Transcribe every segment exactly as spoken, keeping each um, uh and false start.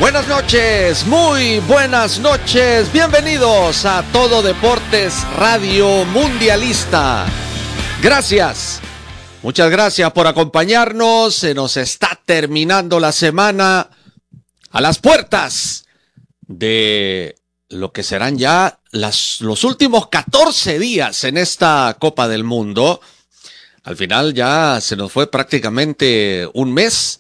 Buenas noches, muy buenas noches, bienvenidos a Todo Deportes Radio Mundialista. Gracias, muchas gracias por acompañarnos, se nos está terminando la semana a las puertas de lo que serán ya las, los últimos catorce días en esta Copa del Mundo. Al final ya se nos fue prácticamente un mes.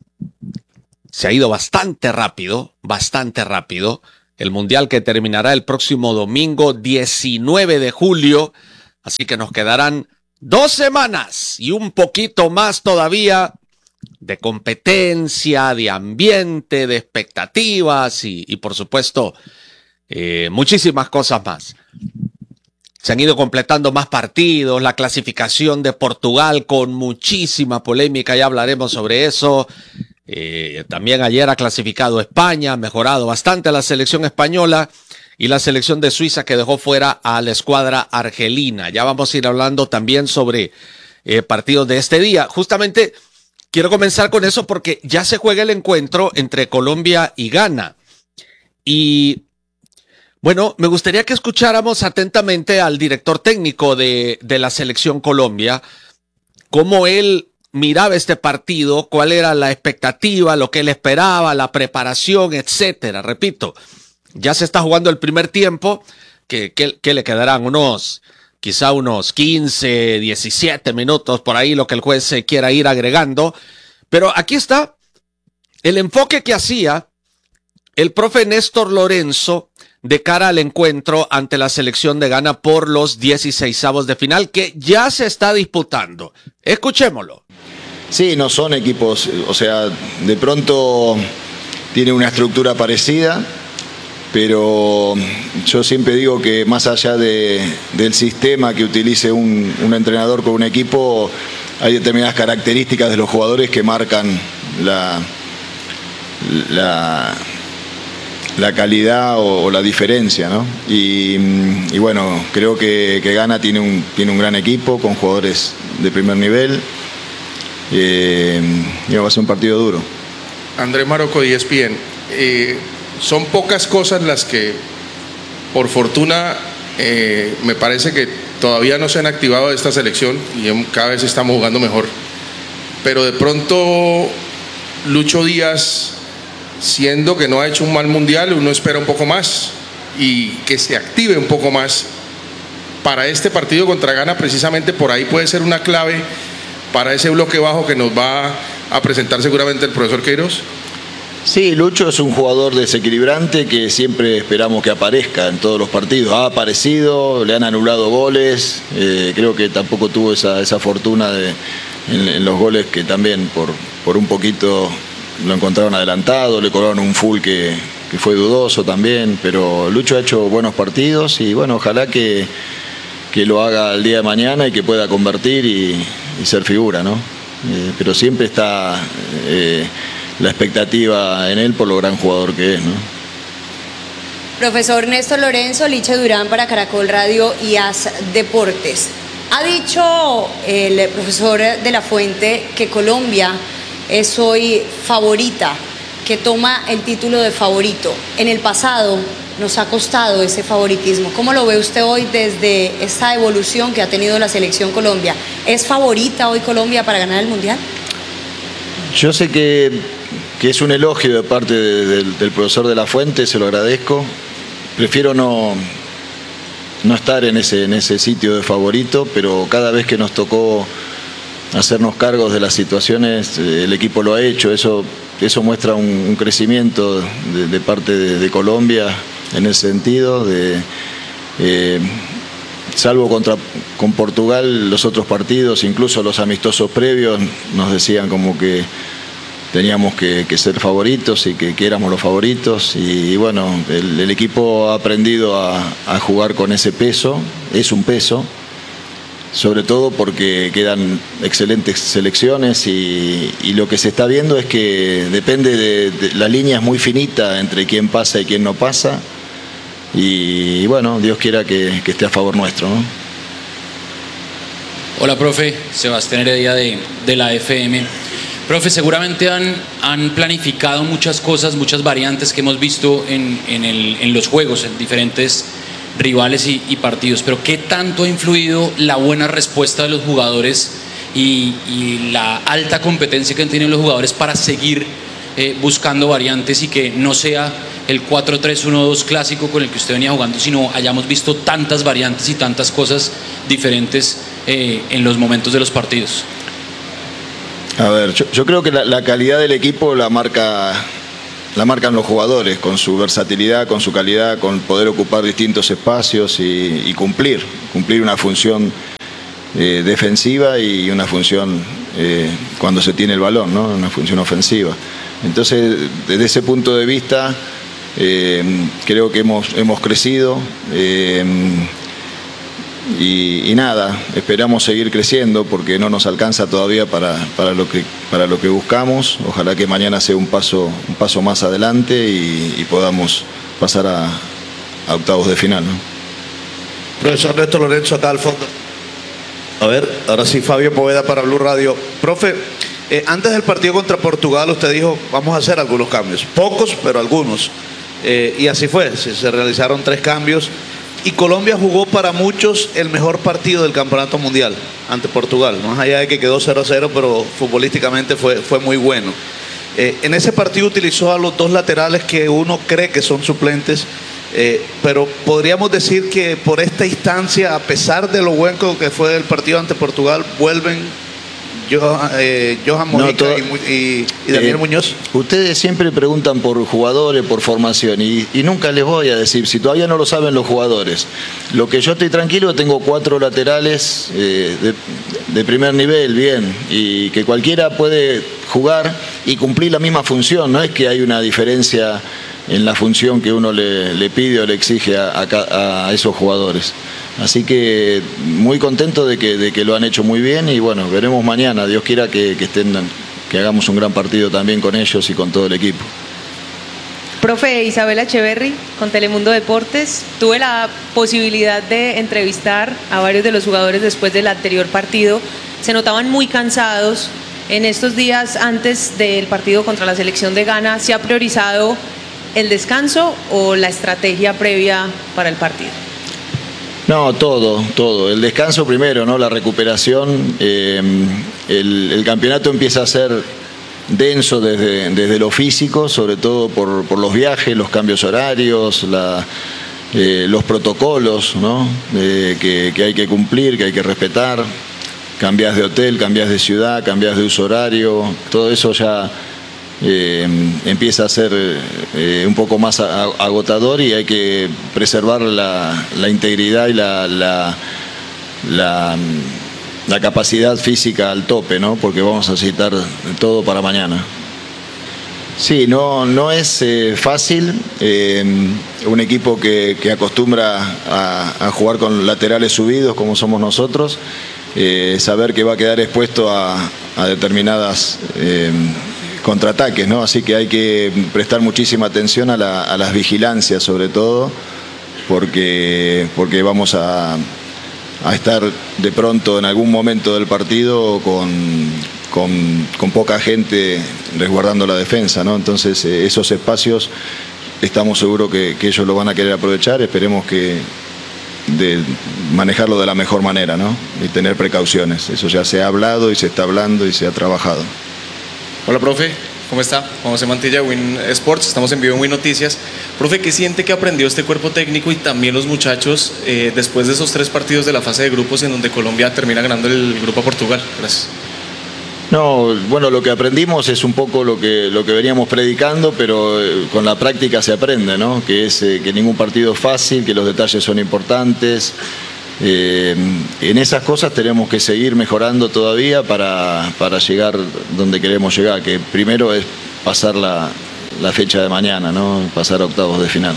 Se ha ido bastante rápido, bastante rápido. El Mundial que terminará el próximo domingo diecinueve de julio. Así que nos quedarán dos semanas y un poquito más todavía de competencia, de ambiente, de expectativas y, y por supuesto, eh, muchísimas cosas más. Se han ido completando más partidos, la clasificación de Portugal con muchísima polémica, ya hablaremos sobre eso. Eh, también ayer ha clasificado España, ha mejorado bastante la selección española y la selección de Suiza que dejó fuera a la escuadra argelina. Ya vamos a ir hablando también sobre eh, partidos de este día. Justamente quiero comenzar con eso porque ya se juega el encuentro entre Colombia y Ghana. Y bueno, me gustaría que escucháramos atentamente al director técnico de, de la selección Colombia, cómo él miraba este partido, cuál era la expectativa, lo que él esperaba, la preparación, etcétera. Repito, ya se está jugando el primer tiempo, que, que, que le quedarán unos, quizá unos quince, diecisiete minutos por ahí, lo que el juez se quiera ir agregando. Pero aquí está el enfoque que hacía el profe Néstor Lorenzo de cara al encuentro ante la selección de Ghana por los dieciseisavos de final que ya se está disputando. Escuchémoslo. Sí, no son equipos, o sea, de pronto tiene una estructura parecida, pero yo siempre digo que más allá de, del sistema que utilice un, un entrenador con un equipo, hay determinadas características de los jugadores que marcan la, la, la calidad o, o la diferencia, ¿no? Y, y bueno, creo que, que Ghana tiene un, tiene un gran equipo con jugadores de primer nivel. Eh, y va a ser un partido duro. André Marocco, E S P N. Eh, son pocas cosas las que, por fortuna, eh, me parece que todavía no se han activado de esta selección y cada vez estamos jugando mejor. Pero de pronto, Lucho Díaz, siendo que no ha hecho un mal mundial, uno espera un poco más y que se active un poco más para este partido contra Ghana. Precisamente por ahí puede ser una clave para ese bloque bajo que nos va a presentar seguramente el profesor Queiroz. Sí, Lucho es un jugador desequilibrante que siempre esperamos que aparezca en todos los partidos. Ha aparecido, le han anulado goles, eh, creo que tampoco tuvo esa, esa fortuna de, en, en los goles que también por, por un poquito lo encontraron adelantado, le cobraron un full que, que fue dudoso también, pero Lucho ha hecho buenos partidos y bueno, ojalá que, que lo haga el día de mañana y que pueda convertir y y ser figura, ¿no? Eh, pero siempre está eh, la expectativa en él por lo gran jugador que es, ¿no? Profesor Néstor Lorenzo, Liche Durán para Caracol Radio y A S Deportes. Ha dicho el profesor de la Fuente que Colombia es hoy favorita, que toma el título de favorito. En el pasado nos ha costado ese favoritismo. ¿Cómo lo ve usted hoy desde esta evolución que ha tenido la selección Colombia? ¿Es favorita hoy Colombia para ganar el Mundial? Yo sé que, que es un elogio de parte de, de, del profesor de la Fuente, se lo agradezco. Prefiero no, no estar en ese, en ese sitio de favorito, pero cada vez que nos tocó hacernos cargos de las situaciones, el equipo lo ha hecho. Eso, eso muestra un, un crecimiento de, de parte de, de Colombia en ese sentido, de, eh, salvo contra, con Portugal, los otros partidos, incluso los amistosos previos, nos decían como que teníamos que, que ser favoritos y que, que éramos los favoritos. Y, y bueno, el, el equipo ha aprendido a, a jugar con ese peso, es un peso, sobre todo porque quedan excelentes selecciones y, y lo que se está viendo es que depende de, de la línea es muy finita entre quién pasa y quién no pasa. Y, y bueno, Dios quiera que, que esté a favor nuestro, ¿no? Hola, profe, Sebastián Heredia de, de la F M. Profe, seguramente han, han planificado muchas cosas, muchas variantes que hemos visto en, en, el, en los juegos, en diferentes rivales y, y partidos, pero ¿qué tanto ha influido la buena respuesta de los jugadores y, y la alta competencia que tienen los jugadores para seguir eh, buscando variantes y que no sea el cuatro tres uno dos clásico con el que usted venía jugando, sino hayamos visto tantas variantes y tantas cosas diferentes eh, en los momentos de los partidos? A ver, yo, yo creo que la, la calidad del equipo la marca, la marcan los jugadores, con su versatilidad, con su calidad, con poder ocupar distintos espacios y, y cumplir, cumplir una función eh, defensiva y una función eh, cuando se tiene el balón, ¿no? Una función ofensiva. Entonces, desde ese punto de vista, eh, creo que hemos, hemos crecido. Eh, Y, y nada, esperamos seguir creciendo porque no nos alcanza todavía para, para, lo, que, para lo que buscamos. Ojalá que mañana sea un paso, un paso más adelante y, y podamos pasar a, a octavos de final, ¿no? Profesor Néstor Lorenzo, acá al fondo. A ver, ahora sí, Fabio Poveda para Blue Radio. Profe, eh, antes del partido contra Portugal usted dijo, vamos a hacer algunos cambios. Pocos, pero algunos. Eh, y así fue, se, se realizaron tres cambios. Y Colombia jugó para muchos el mejor partido del Campeonato Mundial ante Portugal. Más allá de que quedó cero a cero, pero futbolísticamente fue, fue muy bueno. Eh, en ese partido utilizó a los dos laterales que uno cree que son suplentes, eh, pero podríamos decir que por esta instancia, a pesar de lo bueno que fue el partido ante Portugal, vuelven Johan, eh, Johan Mojica no, y, y, y Daniel eh, Muñoz. Ustedes siempre preguntan por jugadores, por formación, y, y nunca les voy a decir, si todavía no lo saben los jugadores. Lo que yo estoy tranquilo, tengo cuatro laterales eh, de, de primer nivel, bien, y que cualquiera puede jugar y cumplir la misma función. No es que hay una diferencia en la función que uno le, le pide o le exige a, a, a esos jugadores. Así que muy contento de que, de que lo han hecho muy bien y bueno, veremos mañana, Dios quiera que, que, estén, que hagamos un gran partido también con ellos y con todo el equipo. Profe, Isabela Echeverry, con Telemundo Deportes. Tuve la posibilidad de entrevistar a varios de los jugadores después del anterior partido. Se notaban muy cansados. En estos días antes del partido contra la selección de Ghana, ¿se ha priorizado el descanso o la estrategia previa para el partido? No, todo, todo. El descanso primero, ¿no? La recuperación. Eh, el, el campeonato empieza a ser denso desde, desde lo físico, sobre todo por, por los viajes, los cambios horarios, la, eh, los protocolos, ¿no? Eh, que, que hay que cumplir, que hay que respetar. Cambias de hotel, cambias de ciudad, cambias de uso horario. Todo eso ya eh, empieza a ser eh, un poco más agotador y hay que preservar la, la integridad y la, la, la, la capacidad física al tope, ¿no? Porque vamos a necesitar todo para mañana. Sí, no, no es eh, fácil. Eh, un equipo que, que acostumbra a, a jugar con laterales subidos como somos nosotros, eh, saber que va a quedar expuesto a, a determinadas eh, contraataques, ¿no? Así que hay que prestar muchísima atención a, la, a las vigilancias, sobre todo, porque, porque vamos a, a estar de pronto en algún momento del partido con, con, con poca gente resguardando la defensa, ¿no? Entonces eh, esos espacios estamos seguros que, que ellos lo van a querer aprovechar. Esperemos que de manejarlo de la mejor manera, ¿no? Y tener precauciones. Eso ya se ha hablado y se está hablando y se ha trabajado. Hola, profe, ¿cómo está? Juan José Mantilla, Win Sports, estamos en vivo en Win Noticias. Profe, ¿qué siente que aprendió este cuerpo técnico y también los muchachos eh, después de esos tres partidos de la fase de grupos en donde Colombia termina ganando el grupo a Portugal? Gracias. No, bueno, lo que aprendimos es un poco lo que, lo que veníamos predicando, pero eh, con la práctica se aprende, ¿no? Que es eh, que ningún partido es fácil, que los detalles son importantes. Eh, en esas cosas tenemos que seguir mejorando todavía para, para llegar donde queremos llegar, que primero es pasar la, la fecha de mañana, ¿no? Pasar a octavos de final.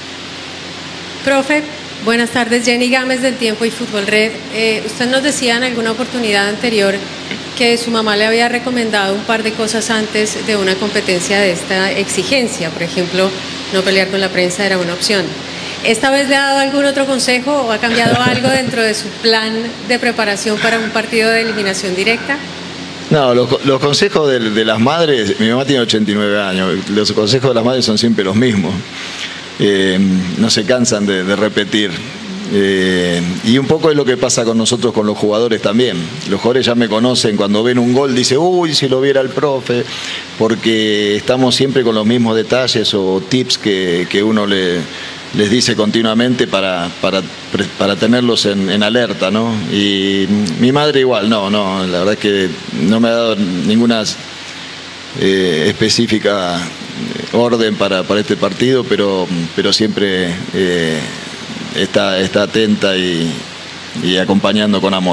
Profe, buenas tardes. Jenny Gámez del Tiempo y Fútbol Red. Eh, usted nos decía en alguna oportunidad anterior que su mamá le había recomendado un par de cosas antes de una competencia de esta exigencia. Por ejemplo, no pelear con la prensa era una opción. ¿Esta vez le ha dado algún otro consejo o ha cambiado algo dentro de su plan de preparación para un partido de eliminación directa? No, los, los consejos de, de las madres, mi mamá tiene ochenta y nueve años, los consejos de las madres son siempre los mismos, eh, no se cansan de, de repetir. Eh, y un poco es lo que pasa con nosotros, con los jugadores también. Los jugadores ya me conocen, cuando ven un gol dicen, uy, si lo viera el profe, porque estamos siempre con los mismos detalles o tips que, que uno le, les dice continuamente para, para, para tenerlos en, en alerta, ¿no? Y mi madre igual, no, no, la verdad es que no me ha dado ninguna eh, específica orden para, para este partido, pero, pero siempre... Eh, Está, está atenta y, y acompañando con amor.